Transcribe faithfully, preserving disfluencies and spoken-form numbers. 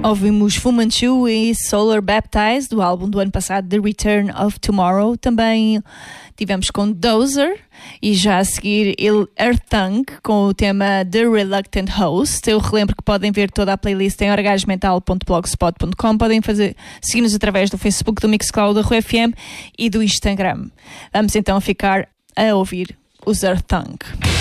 Ouvimos Fu Manchu e Solar Baptized, do álbum do ano passado, The Return of Tomorrow. Também tivemos com Dozer e já a seguir Earthang com o tema The Reluctant Host. Eu relembro que podem ver toda a playlist em orgasmental ponto blogspot ponto com. Podem fazer, seguir-nos através do Facebook, do Mixcloud, da Rua F M e do Instagram. Vamos então ficar a ouvir os Earthang.